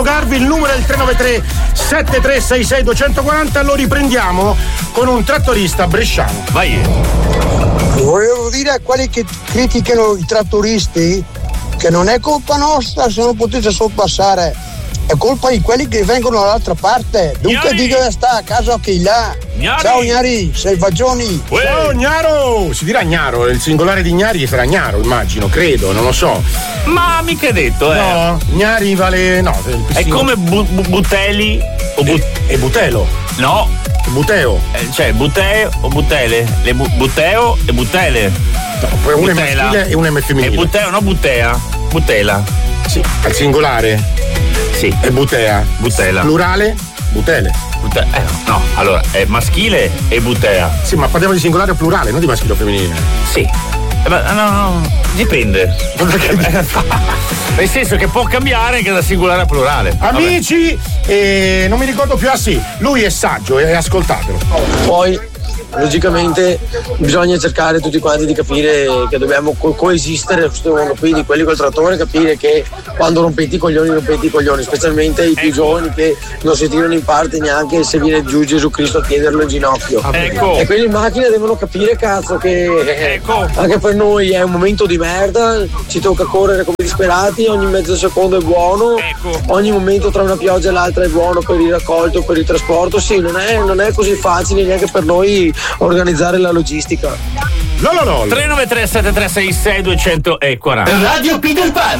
Il numero è il 393 7366 240. Lo riprendiamo con un trattorista bresciano. Vai. Volevo dire a quelli che criticano i trattoristi che non è colpa nostra se non potete sorpassare, è colpa di quelli che vengono dall'altra parte. Dunque dico che sta a casa chi là. Gnari. Ciao Gnari, sei Fagioni. Ciao Gnaro! Si dirà Gnaro, il singolare di Gnari sarà Gnaro, immagino, credo, non lo so. Ma mica è detto, No, Gnari vale. No, è come Butelli o e Butelo. No. Buteo. Cioè Buteo o Butele. Buteo e Butele. No, poi uno è maschile e uno è femminile. E Buteo, no Butea. Butela. Sì, al singolare. Sì. E Butea. Butela. Plurale? Butele. No, allora è maschile e Butea. Sì, ma parliamo di singolare o plurale, non di maschile o femminile. Sì. Ma no, dipende. Nel senso che può cambiare anche da singolare a plurale. Amici, non mi ricordo più. Ah sì, lui è saggio e ascoltatelo. Poi logicamente bisogna cercare tutti quanti di capire che dobbiamo coesistere in questo mondo qui, di quelli col trattore, capire che quando rompete i coglioni, specialmente i più giovani che non si tirano in parte neanche se viene giù Gesù Cristo a chiederlo in ginocchio. Ecco. E quelli in macchina devono capire, cazzo, che anche per noi è un momento di merda, ci tocca correre come disperati, ogni mezzo secondo è buono, ogni momento tra una pioggia e l'altra è buono per il raccolto, per il trasporto. Sì, non è così facile neanche per noi organizzare la logistica. 393 7366 240. Radio Peter Pan.